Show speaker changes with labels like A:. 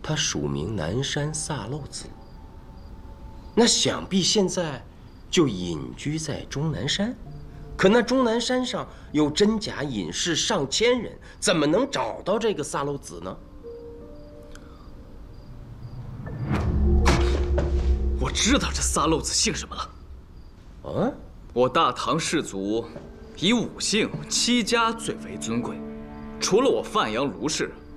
A: 他署名南山萨漏子，那想必现在就隐居在终南山。可那终南山上有真假隐士上千人，怎么能找到这个萨漏子呢？
B: 我知道这萨漏子姓什么了。
A: 啊？
B: 我大唐氏族以5姓7家最为尊贵，除了我范阳卢氏，